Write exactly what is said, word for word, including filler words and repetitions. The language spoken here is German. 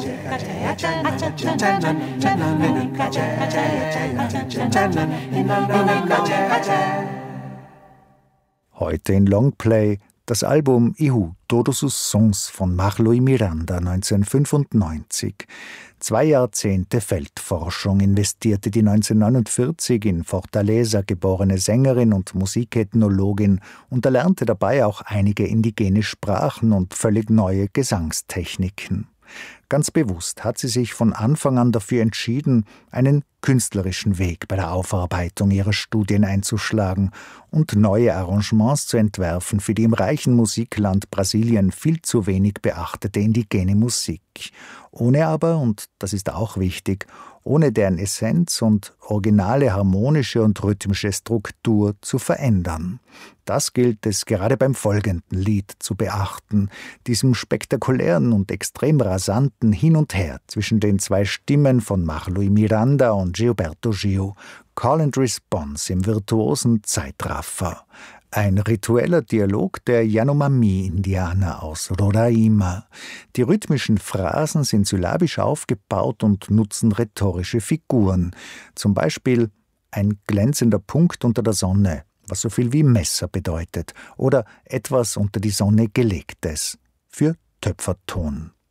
Heute in Longplay das Album Ihu, Todos os Sons von Marlui Miranda neunzehnhundertfünfundneunzig. Zwei Jahrzehnte Feldforschung investierte die neunzehnhundertneunundvierzig in Fortaleza geborene Sängerin und Musikethnologin und erlernte dabei auch einige indigene Sprachen und völlig neue Gesangstechniken. Ganz bewusst hat sie sich von Anfang an dafür entschieden, einen künstlerischen Weg bei der Aufarbeitung ihrer Studien einzuschlagen und neue Arrangements zu entwerfen für die im reichen Musikland Brasilien viel zu wenig beachtete indigene Musik. Ohne aber, und das ist auch wichtig, ohne deren Essenz und originale harmonische und rhythmische Struktur zu verändern. Das gilt es gerade beim folgenden Lied zu beachten, diesem spektakulären und extrem rasanten Hin und Her zwischen den zwei Stimmen von Marlui Miranda und Gilberto Gil, Call and Response im virtuosen Zeitraffer. Ein ritueller Dialog der Yanomami-Indianer aus Roraima. Die rhythmischen Phrasen sind syllabisch aufgebaut und nutzen rhetorische Figuren. Zum Beispiel ein glänzender Punkt unter der Sonne, was so viel wie Messer bedeutet, oder etwas unter die Sonne Gelegtes für Töpferton.